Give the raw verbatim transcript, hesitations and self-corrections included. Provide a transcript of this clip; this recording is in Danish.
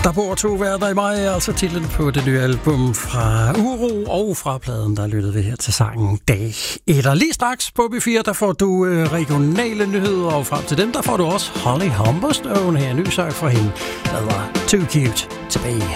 Der bor to verdener i mig, altså titlen på det nye album fra Uro, og fra pladen, der lyttede vi her til sangen Dag et. Og lige straks på B fire, der får du øh, regionale nyheder, og frem til dem, der får du også Holly Humberstone her, en ny sang fra hende, der var Too Cute tilbage.